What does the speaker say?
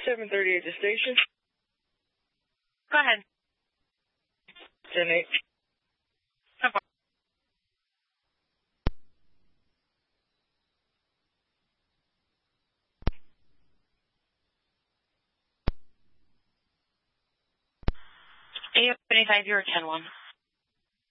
738 to station. Go ahead. 10-8. So far. AF 25, you're 10-1.